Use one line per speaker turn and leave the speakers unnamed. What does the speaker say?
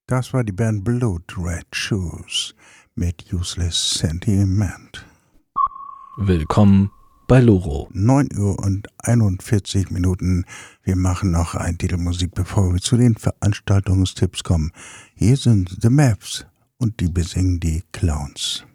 Das war die Band Blood Red Shoes mit Useless Sentiment.
Willkommen bei Loro.
9:41 Uhr. Wir machen noch ein Titelmusik, bevor wir zu den Veranstaltungstipps kommen. Hier sind The Maps und die besingen die Clowns.